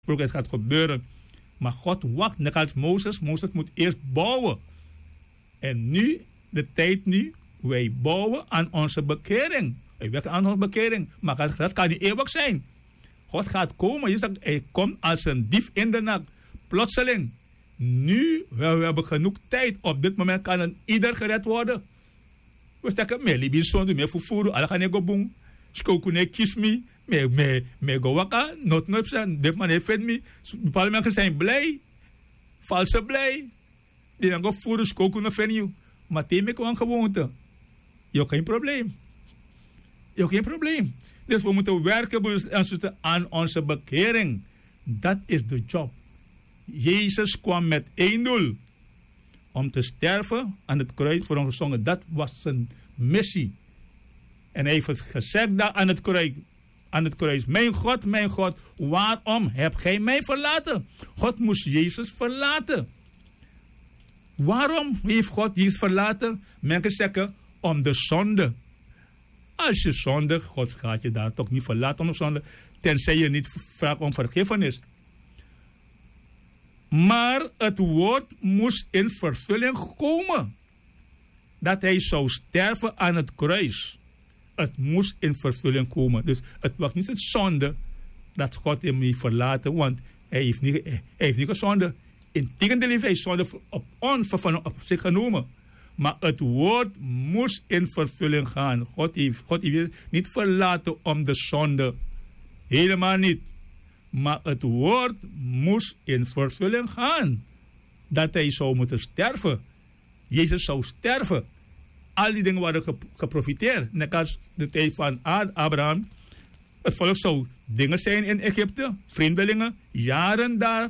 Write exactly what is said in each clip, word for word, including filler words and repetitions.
het gaat gebeuren. Maar God wacht, net als Mozes. Mozes moet eerst bouwen. En nu, de tijd nu, wij bouwen aan onze bekering. Wij werken aan onze bekering. Maar dat, dat kan niet eeuwig zijn. God gaat komen. Je zegt, hij komt als een dief in de nacht. Plotseling. Nu, we, we hebben genoeg tijd. Op dit moment kan een ieder gered worden. We zeggen, me libi zonde, me fufuru, ala gaan go boom. Skokune kiss me. Me, me, me go waka. Not not zijn. Dit man heeft me. Bepaalde mensen zijn blij. Valse blij. Die dan go voeren, skokune fen you. Maar die me gewoon gewoonte. Je hebt geen probleem. Je hebt geen probleem. Dus we moeten werken aan onze bekering. Dat is de job. Jezus kwam met één doel. Om te sterven aan het kruis voor onze zonde. Dat was zijn missie. En hij heeft gezegd daar aan het kruis. Aan het kruis. Mijn God, mijn God, waarom heb gij mij verlaten? God moest Jezus verlaten. Waarom heeft God Jezus verlaten? Mensen zeggen om de zonde. Als je zonde, God gaat je daar toch niet verlaten om de zonde. Tenzij je niet vraagt om vergiffenis. Maar het woord moest in vervulling komen. Dat hij zou sterven aan het kruis. Het moest in vervulling komen. Dus het was niet het zonde dat God hem niet verlaten. Want hij heeft niet, hij heeft niet gezonde. Integendeel heeft hij zonde op ons van op zich genomen. Maar het woord moest in vervulling gaan. God heeft, God heeft niet verlaten om de zonde. Helemaal niet. Maar het woord moest in vervulling gaan. Dat hij zou moeten sterven. Jezus zou sterven. Al die dingen waren geprofiteerd. Net als de tijd van Abraham. Het volk zou dingen zijn in Egypte. Vreemdelingen. Jaren daar.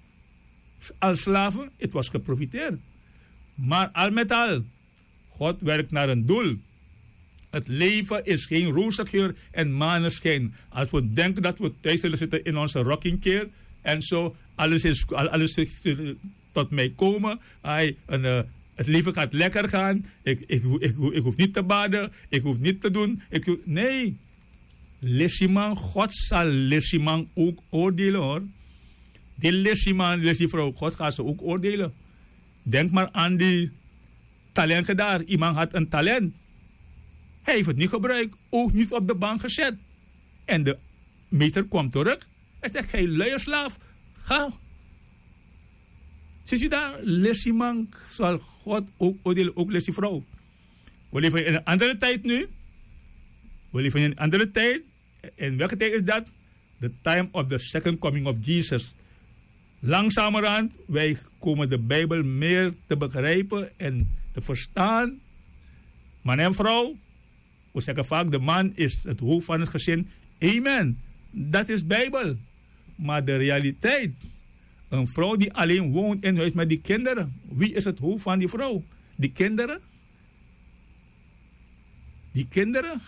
Als slaven. Het was geprofiteerd. Maar al met al. God werkt naar een doel. Het leven is geen roze geur en maneschijn. Als we denken dat we thuis willen zitten in onze rocking chair en zo, alles is, alles is tot mij komen. Ay, en, uh, het leven gaat lekker gaan. Ik, ik, ik, ik, ik hoef niet te baden. Ik hoef niet te doen. Ik hoef, nee. Lessiman, God zal Lessiman ook oordelen hoor. Die Lessiman, Lessie vrouw, God gaat ze ook oordelen. Denk maar aan die talenten daar. Iemand had een talent. Hij heeft het niet gebruikt, ook niet op de bank gezet. En de meester kwam terug en zegt, gij luie slaaf, ga. Ziet u daar, lessieman zal God ook oordelen, ook lessievrouw. We leven in een andere tijd nu. We leven in een andere tijd. En welke tijd is dat? The time of the second coming of Jesus. Langzamerhand, wij komen de Bijbel meer te begrijpen en te verstaan. Man en vrouw. We zeggen vaak, de man is het hoofd van het gezin. Amen. Dat is Bijbel. Maar de realiteit. Een vrouw die alleen woont in huis met die kinderen. Wie is het hoofd van die vrouw? Die kinderen? Die kinderen?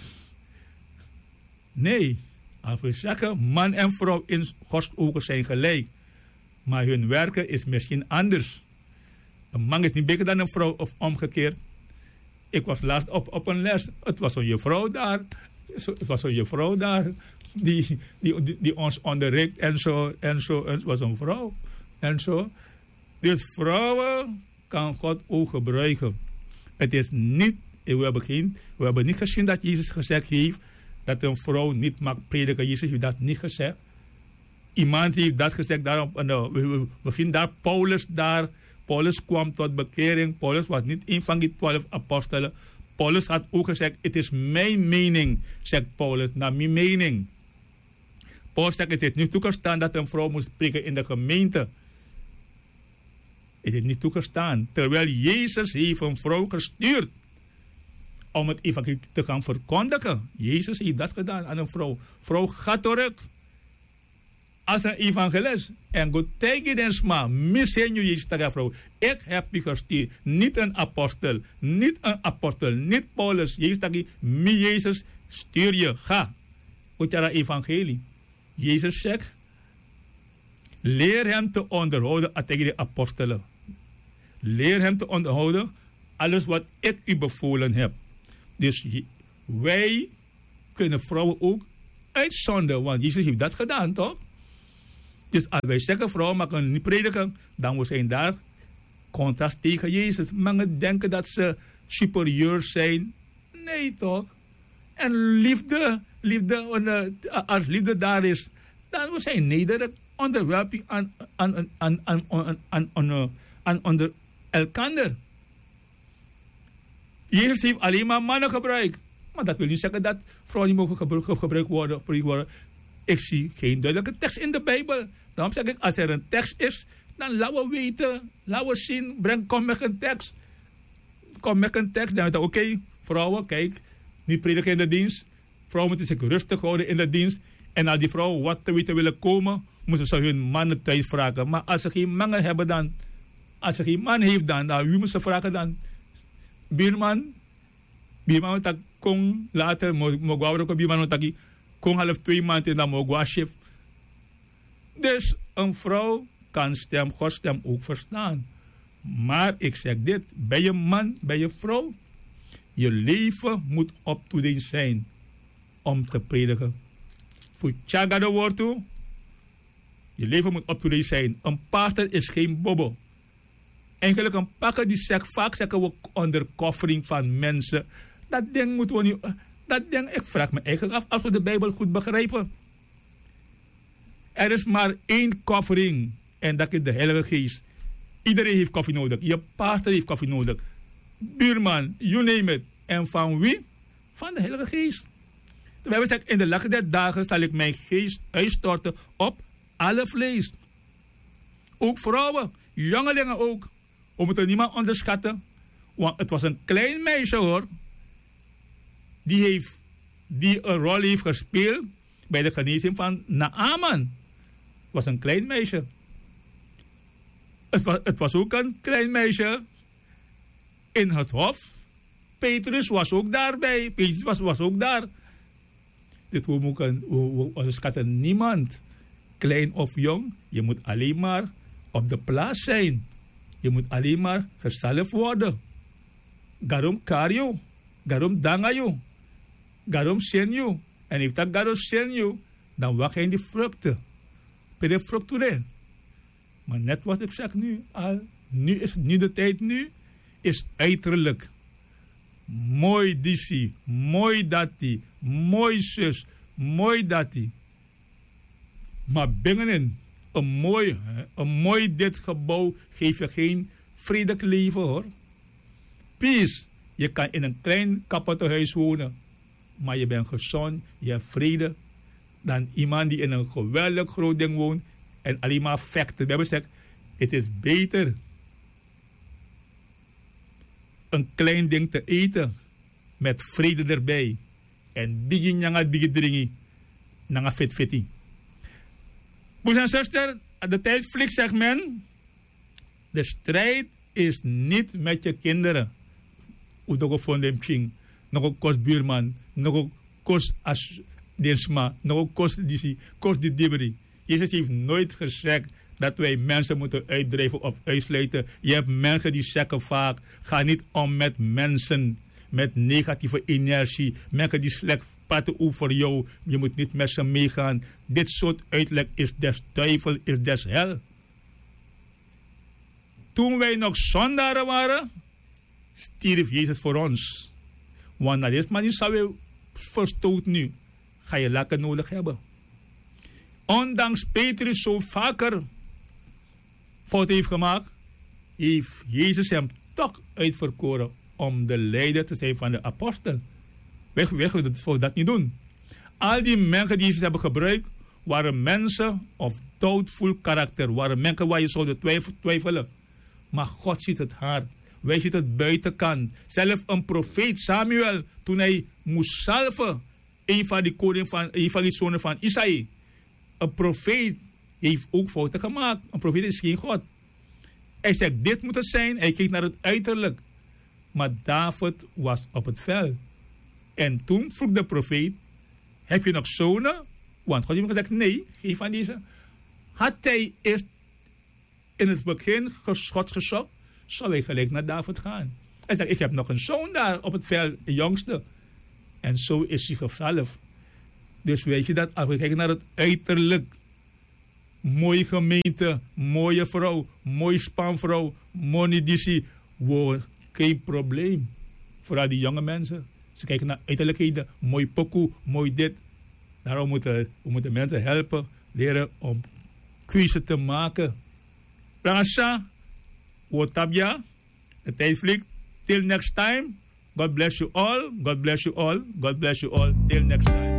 Nee. Als we zeggen, man en vrouw in Gods ogen zijn gelijk. Maar hun werken is misschien anders. Een man is niet beter dan een vrouw of omgekeerd. Ik was laatst op, op een les. Het was een juffrouw daar. Het was een juffrouw daar. Die, die, die, die ons onderricht en zo. En zo. Het was een vrouw. En zo. Dus vrouwen kan God ook gebruiken. Het is niet. We hebben, geen, we hebben niet gezien dat Jezus gezegd heeft. Dat een vrouw niet mag prediken. Jezus heeft dat niet gezegd. Iemand heeft dat gezegd. Daarop, nou, we, we, we zien daar Paulus daar. Paulus kwam tot bekering. Paulus was niet een van die twaalf apostelen. Paulus had ook gezegd, het is mijn mening, zegt Paulus, naar mijn mening. Paulus zegt, het is niet toegestaan dat een vrouw moet spreken in de gemeente. Het is niet toegestaan. Terwijl Jezus heeft een vrouw gestuurd om het evangelie te gaan verkondigen. Jezus heeft dat gedaan aan een vrouw. Vrouw, ga terug. Als een evangelist. En go tegen den sma. Misschien je Jezus tegen vrouw. Ik heb u gestuurd. Niet een apostel. Niet een apostel. Niet Paulus. Jezus tegen mij. Jezus stuur je. Ga. Utjara evangelie. Jezus zegt. Leer hem te onderhouden tegen de apostelen. Leer hem te onderhouden. Alles wat ik u bevolen heb. Dus wij kunnen vrouwen ook uitzonden. Want Jezus heeft dat gedaan, toch? Dus als wij zeggen vrouwen maken niet prediken, dan we zijn daar contrast tegen Jezus. Mensen denken dat ze superieur zijn. Nee toch? En liefde, liefde als liefde daar is, dan we zijn nederig, onderwerping aan, aan, aan, aan, aan, aan, aan, aan, aan onder elkander. Jezus heeft alleen maar mannen gebruikt. Maar dat wil niet zeggen dat vrouwen niet mogen gebruikt gebruik worden, worden. Ik zie geen duidelijke tekst in de Bijbel. Daarom zeg ik, als er een tekst is, dan laten we weten, laten we zien, breng, kom met een tekst. Kom met een tekst, dan oké, okay, vrouwen, kijk, niet prediken in de dienst. Vrouwen moeten zich rustig houden in de dienst. En als die vrouwen wat te weten willen komen, moeten ze hun mannen thuis vragen. Maar als ze geen mannen hebben dan, als ze geen man heeft dan, dan wie moet ze vragen dan? Buurman, buurman moet dat kon later, mogen we ook buurman moet kon half twee maanden en dan mogen we shift. Dus een vrouw kan stem, Gods stem ook verstaan. Maar ik zeg dit, ben je man, ben je vrouw, je leven moet up-to-date zijn om te prediken. Voor tjaga de woord toe, je leven moet up-to-date zijn. Een pastor is geen bobo. Eigenlijk een pakken die zegt, vaak zeggen we onder covering van mensen. Dat ding moeten we niet, dat ding, ik vraag me eigenlijk af als we de Bijbel goed begrijpen. Er is maar één covering en dat is de Heilige Geest. Iedereen heeft koffie nodig. Je pastor heeft koffie nodig. Buurman, you name it. En van wie? Van de Heilige Geest. De Bijbel zegt, in de laatste der dagen zal ik mijn geest uitstorten op alle vlees. Ook vrouwen, jongelingen ook. We moeten niemand onderschatten. Want het was een klein meisje hoor. Die, heeft, die een rol heeft gespeeld bij de genezing van Naaman. Het was een klein meisje. Het was, het was ook een klein meisje in het hof. Petrus was ook daarbij. Petrus was, was ook daar. Dit we moeten, we, we onderschatten niemand. Klein of jong. Je moet alleen maar op de plaats zijn. Je moet alleen maar gezalfd worden. Garom kario. Garom dangayo. Garom senyo. En if dat garom senyo, dan wacht hij in die vruchten. Per de vruchten. Maar net wat ik zeg nu, al, nu is nu de tijd nu, is uiterlijk. Mooi disi, mooi dati, mooi zus, mooi dati. Maar binnenin, een mooi, een mooi dit gebouw geeft je geen vredelijk leven hoor. Peace, je kan in een klein kapotte huis wonen, maar je bent gezond, je hebt vrede. Dan iemand die in een geweldig groot ding woont en alleen maar vechten. We hebben gezegd, het is beter een klein ding te eten met vrede erbij. En bigi nyanga bigi dringi, nanga fit fiti. Broers en zusters, de tijd vliegt, zegt men. De strijd is niet met je kinderen. Hoe nog van dem ching, nog kost buurman, nog kost as densma, nog kost disi, kost die dibri. Jezus heeft nooit gezegd dat wij mensen moeten uitdrijven of uitsluiten. Je hebt mensen die zeggen vaak, ga niet om met mensen met negatieve energie. Mensen die slecht praten over jou. Je moet niet met ze meegaan. Dit soort uitleg is des duivel, is des hel. Toen wij nog zondaren waren, stierf Jezus voor ons. Want dat is maar niet zou je verstoot nu. Ga je lekker nodig hebben. Ondanks Petrus zo vaker fout heeft gemaakt, heeft Jezus hem toch uitverkoren om de leider te zijn van de apostel. Wij willen dat niet doen. Al die mensen die ze hebben gebruikt, waren mensen of doubtful karakter, waren mensen waar je zou twijfelen. Maar God ziet het hart. Wij zien het buitenkant. Zelf een profeet Samuel, toen hij moest salven, een van die koning van, een van die zonen van Isaïe. Een profeet heeft ook fouten gemaakt. Een profeet is geen God. Hij zegt, dit moet het zijn. Hij kijkt naar het uiterlijk. Maar David was op het veld. En toen vroeg de profeet, heb je nog zonen? Want God heeft gezegd, nee, geen van deze. Had hij eerst in het begin God gezocht, zou hij gelijk naar David gaan. Hij zegt, ik heb nog een zoon daar op het veld, de jongste. En zo is hij gezalfd. Dus weet je dat, als we kijken naar het uiterlijk, mooie gemeente, mooie vrouw, mooie spanvrouw, money disi. Wow, geen probleem. Vooral die jonge mensen. Ze kijken naar uiterlijkheden, mooi pokoe, mooi dit. Daarom moeten we moeten mensen helpen, leren om keuze te maken. Prangasha, wotabja, de tijd vliegt. Till next time, God bless you all, God bless you all, God bless you all. Till next time.